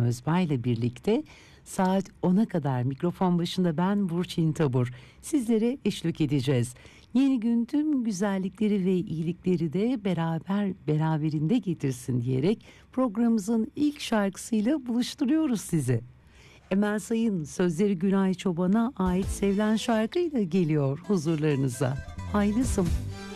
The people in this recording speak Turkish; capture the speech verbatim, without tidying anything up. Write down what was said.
Özbay ile birlikte saat ona kadar mikrofon başında ben Burçin Tabur sizlere eşlik edeceğiz. Yeni gün tüm güzellikleri ve iyilikleri de beraber beraberinde getirsin diyerek programımızın ilk şarkısıyla buluşturuyoruz sizi. Emel Sayın sözleri Günay Çoban'a ait sevilen şarkıyla geliyor huzurlarınıza. Haylısım.